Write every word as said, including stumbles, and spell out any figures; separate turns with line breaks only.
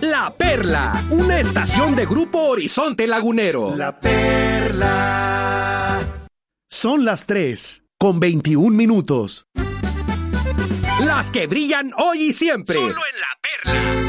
La Perla, una estación de Grupo Horizonte Lagunero.
La Perla.
Son las tres, con veintiún minutos.
Las que brillan hoy y siempre.
Solo en La Perla.